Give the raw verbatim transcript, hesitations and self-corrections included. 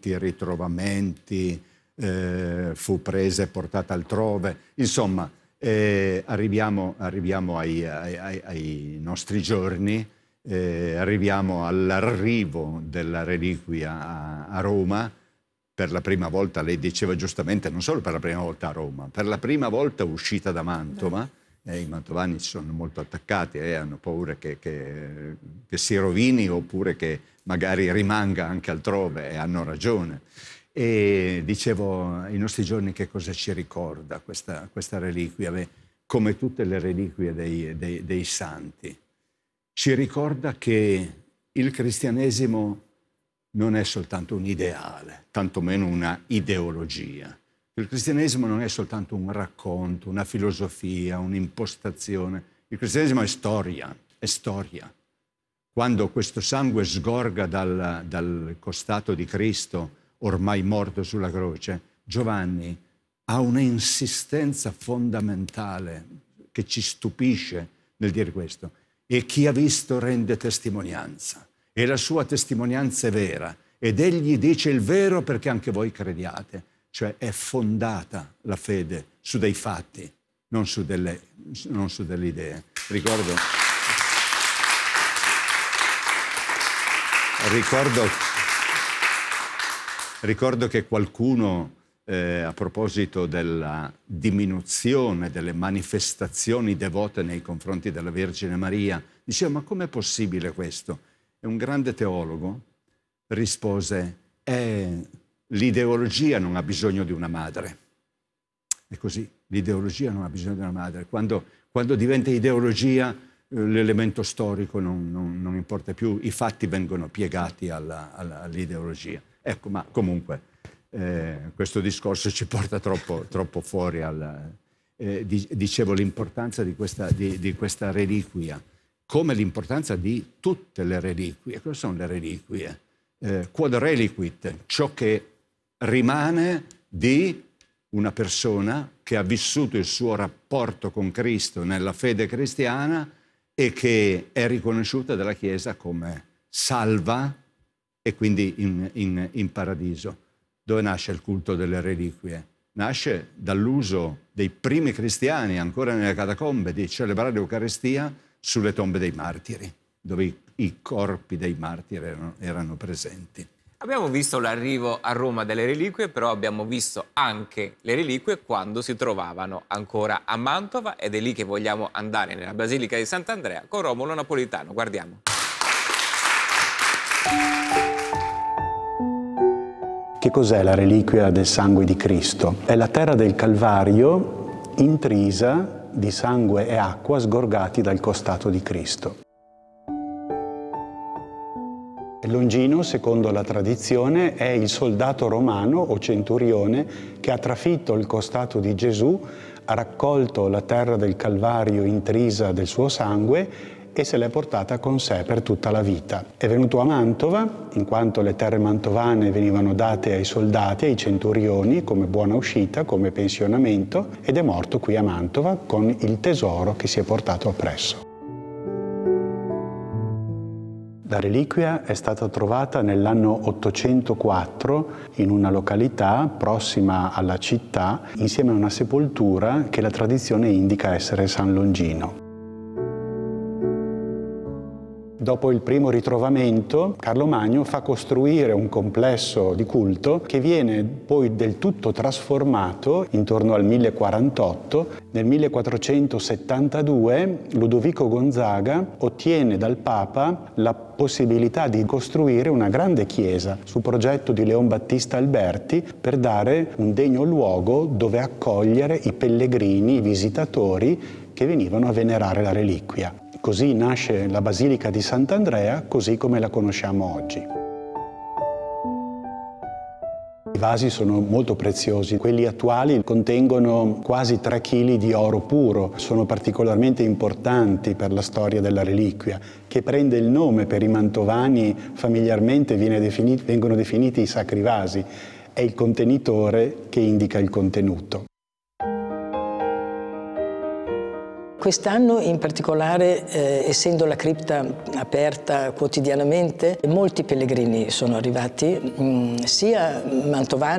molti ritrovamenti, eh, fu presa e portata altrove. Insomma, eh, arriviamo, arriviamo ai, ai, ai nostri giorni, eh, arriviamo all'arrivo della reliquia a, a Roma. Per la prima volta, lei diceva giustamente, non solo per la prima volta a Roma, per la prima volta uscita da Mantova. Eh, I mantovani ci sono molto attaccati, eh, hanno paura che, che, che si rovini oppure che magari rimanga anche altrove, e hanno ragione. E dicevo, ai nostri giorni che cosa ci ricorda questa, questa reliquia? Beh, come tutte le reliquie dei, dei, dei santi, ci ricorda che il cristianesimo non è soltanto un ideale, tantomeno una ideologia. Il cristianesimo non è soltanto un racconto, una filosofia, un'impostazione. Il cristianesimo è storia, è storia. Quando questo sangue sgorga dal, dal costato di Cristo, ormai morto sulla croce, Giovanni ha un'insistenza fondamentale che ci stupisce nel dire questo. E chi ha visto rende testimonianza. E la sua testimonianza è vera. Ed egli dice il vero perché anche voi crediate. Cioè è fondata la fede su dei fatti, non su delle, non su delle idee. Ricordo, ricordo, ricordo che qualcuno, eh, a proposito della diminuzione delle manifestazioni devote nei confronti della Vergine Maria, diceva: ma com'è possibile questo? E un grande teologo rispose: è... l'ideologia non ha bisogno di una madre. È così, l'ideologia non ha bisogno di una madre. Quando, quando diventa ideologia, eh, l'elemento storico non, non, non importa più, i fatti vengono piegati alla, alla, all'ideologia. Ecco, ma comunque eh, questo discorso ci porta troppo, troppo fuori. Al, eh, di, dicevo, l'importanza di questa, di, di questa reliquia, come l'importanza di tutte le reliquie. Cosa sono le reliquie? Eh, quod reliquit, ciò che rimane di una persona che ha vissuto il suo rapporto con Cristo nella fede cristiana e che è riconosciuta dalla Chiesa come salva e quindi in, in, in paradiso. Dove nasce il culto delle reliquie? Nasce dall'uso dei primi cristiani, ancora nelle catacombe, di celebrare l'Eucaristia sulle tombe dei martiri, dove i, i corpi dei martiri erano, erano presenti. Abbiamo visto l'arrivo a Roma delle reliquie, però abbiamo visto anche le reliquie quando si trovavano ancora a Mantova, ed è lì che vogliamo andare, nella Basilica di Sant'Andrea, con Romolo Napolitano. Guardiamo. Che cos'è la reliquia del sangue di Cristo? È la terra del Calvario intrisa di sangue e acqua sgorgati dal costato di Cristo. Longino, secondo la tradizione, è il soldato romano o centurione che ha trafitto il costato di Gesù, ha raccolto la terra del Calvario intrisa del suo sangue e se l'è portata con sé per tutta la vita. È venuto a Mantova, in quanto le terre mantovane venivano date ai soldati, ai centurioni, come buona uscita, come pensionamento, ed è morto qui a Mantova con il tesoro che si è portato appresso. La reliquia è stata trovata nell'anno ottocentoquattro in una località prossima alla città, insieme a una sepoltura che la tradizione indica essere San Longino. Dopo il primo ritrovamento, Carlo Magno fa costruire un complesso di culto che viene poi del tutto trasformato intorno al millequarantotto. Nel millequattrocentosettantadue Ludovico Gonzaga ottiene dal Papa la possibilità di costruire una grande chiesa su progetto di Leon Battista Alberti per dare un degno luogo dove accogliere i pellegrini, i visitatori che venivano a venerare la reliquia. Così nasce la Basilica di Sant'Andrea, così come la conosciamo oggi. I vasi sono molto preziosi, quelli attuali contengono quasi tre chili di oro puro, sono particolarmente importanti per la storia della reliquia, che prende il nome per i mantovani, familiarmente viene definito, vengono definiti i sacri vasi, è il contenitore che indica il contenuto. quest'anno in particolare, eh, essendo la cripta aperta quotidianamente, molti pellegrini sono arrivati, mh, sia mantovani